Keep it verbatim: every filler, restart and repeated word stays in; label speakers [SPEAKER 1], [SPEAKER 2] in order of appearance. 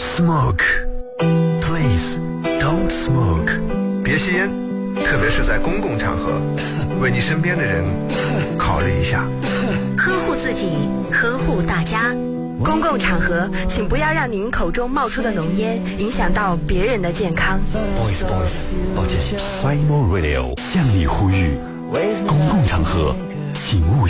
[SPEAKER 1] Smoke. Please don't smoke. 别吸烟，特别是在公共场合，为你身边的人考虑一下。
[SPEAKER 2] 呵护自己，呵护大家。公共场合，请不要让您口中冒出的浓烟影响到别人的健康。
[SPEAKER 1] Boys, boys， 抱歉。
[SPEAKER 3] Simo Radio 向你呼吁，公共场合请勿